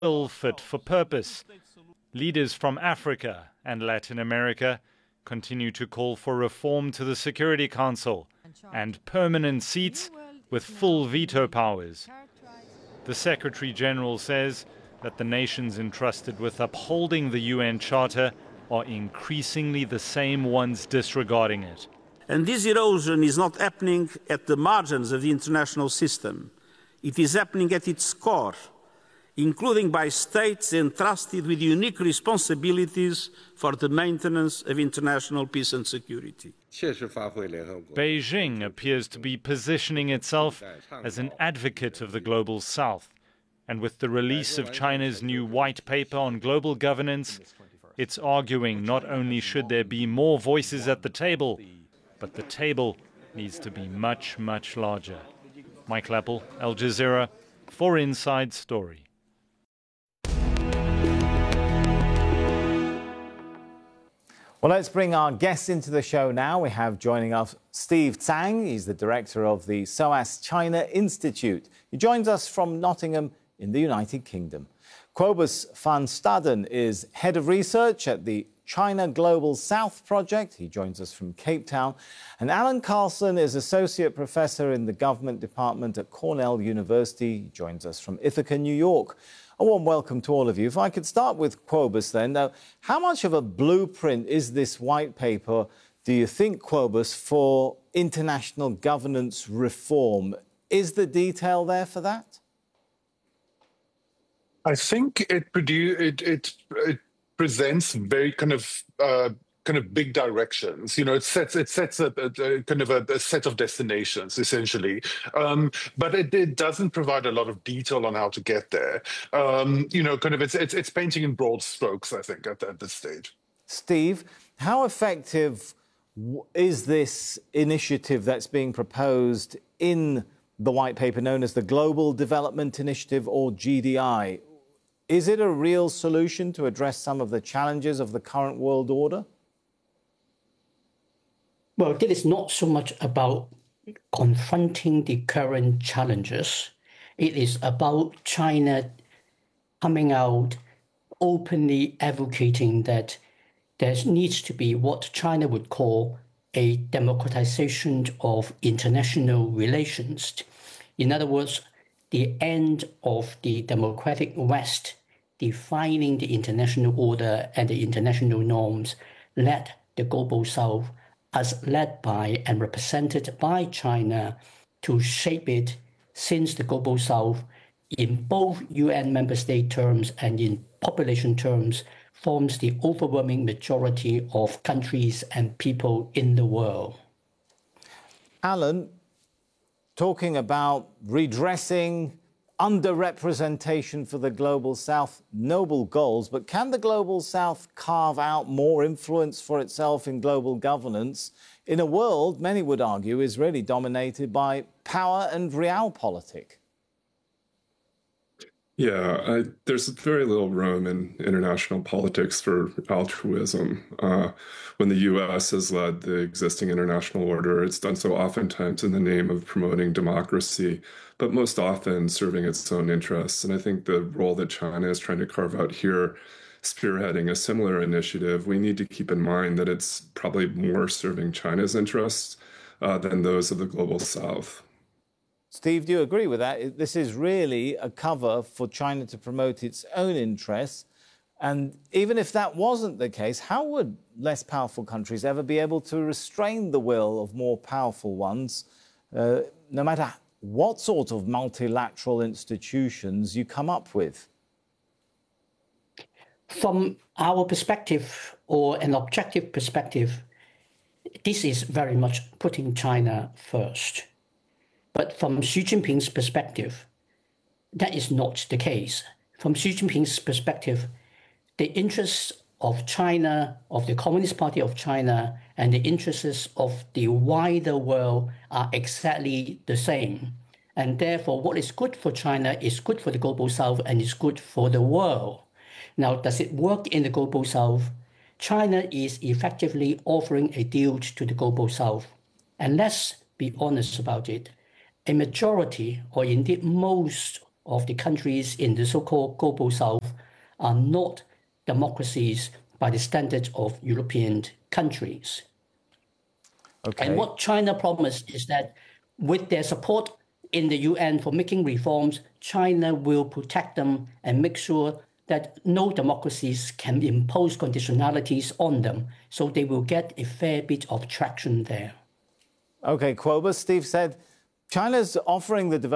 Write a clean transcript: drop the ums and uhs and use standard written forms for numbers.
ill fit for purpose. Leaders from Africa and Latin America continue to call for reform to the Security Council and permanent seats with full veto powers. The Secretary General says that the nations entrusted with upholding the UN Charter are increasingly the same ones disregarding it. And this erosion is not happening at the margins of the international system. It is happening at its core, including by states entrusted with unique responsibilities for the maintenance of international peace and security. Beijing appears to be positioning itself as an advocate of the global south. And with the release of China's new white paper on global governance, it's arguing not only should there be more voices at the table, but the table needs to be much, much larger. Mike Leppel, Al Jazeera, for Inside Story. Well, let's bring our guests into the show now. We have joining us Steve Tsang. He's the director of the SOAS China Institute. He joins us from Nottingham in the United Kingdom. Cobus van Staden is head of research at the China Global South Project. He joins us from Cape Town. And Alan Carlson is associate professor in the government department at Cornell University. He joins us from Ithaca, New York. A warm welcome to all of you. If I could start with Cobus then. Now, how much of a blueprint is this white paper, do you think, Cobus, for international governance reform? Is the detail there for that? I think it presents very kind of big directions. You know, it sets a kind of a set of destinations essentially, but it doesn't provide a lot of detail on how to get there. You know, kind of it's painting in broad strokes, I think, at this stage. Steve, how effective is this initiative that's being proposed in the white paper known as the Global Development Initiative, or GDI? Is it a real solution to address some of the challenges of the current world order? Well, it is not so much about confronting the current challenges. It is about China coming out openly advocating that there needs to be what China would call a democratization of international relations. In other words, the end of the democratic West defining the international order and the international norms, led the global South as led by and represented by China to shape it, since the global South, in both UN member state terms and in population terms, forms the overwhelming majority of countries and people in the world. Alan, talking about redressing underrepresentation for the Global South, noble goals, but can the Global South carve out more influence for itself in global governance in a world, many would argue, is really dominated by power and realpolitik? Yeah, there's very little room in international politics for altruism. When the U.S. has led the existing international order, it's done so oftentimes in the name of promoting democracy, but most often serving its own interests. And I think the role that China is trying to carve out here, spearheading a similar initiative, we need to keep in mind that it's probably more serving China's interests than those of the Global South. Steve, do you agree with that? This is really a cover for China to promote its own interests. And even if that wasn't the case, how would less powerful countries ever be able to restrain the will of more powerful ones, no matter what sort of multilateral institutions you come up with? From our perspective, or an objective perspective, this is very much putting China first. But from Xi Jinping's perspective, that is not the case. From Xi Jinping's perspective, the interests of China, of the Communist Party of China, and the interests of the wider world are exactly the same. And therefore, what is good for China is good for the Global South and is good for the world. Now, does it work in the Global South? China is effectively offering a deal to the Global South. And let's be honest about it. A majority, or indeed most of the countries in the so-called Global South are not democracies by the standards of European countries. Okay. And what China promised is that with their support in the UN for making reforms, China will protect them and make sure that no democracies can impose conditionalities on them, so they will get a fair bit of traction there. Okay, Quobus, Steve said China's offering the